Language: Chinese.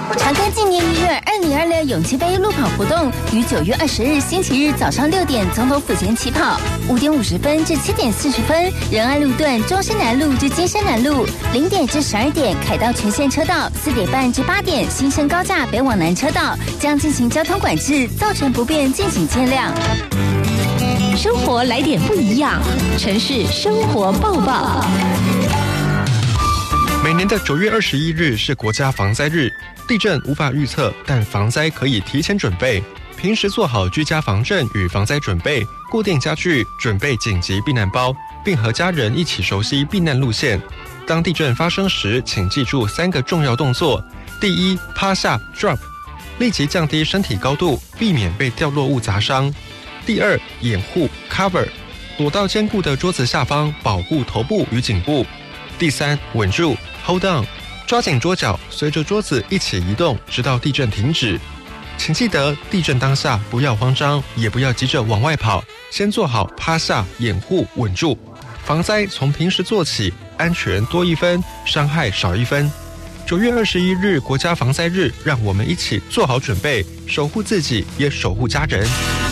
长庚纪念医院2026勇气杯路跑活动于9月20日星期日早上6点总统府前起跑，5点50分至7点40分，仁爱路段中山南路至金山南路，0点至12点凯道全线车道，4点半至8点新生高架北往南车道将进行交通管制，造成不便敬请见谅。 生活来点不一样，城市生活报报。 每年的9月21日是国家防灾日，地震无法预测，但防灾可以提前准备。平时做好居家防震与防灾准备，固定家具，准备紧急避难包，并和家人一起熟悉避难路线。当地震发生时，请记住3个重要动作：第一，趴下 drop， 立即降低身体高度，避免被掉落物砸伤；第二，掩护 cover， 躲到坚固的桌子下方，保护头部与颈部；第三，稳住 hold on， 抓紧桌角，随着桌子一起移动，直到地震停止。请记得，地震当下不要慌张，也不要急着往外跑，先做好趴下、掩护、稳住。防灾从平时做起，安全多1分，伤害少1分。9月21日国家防灾日，让我们一起做好准备，守护自己，也守护家人。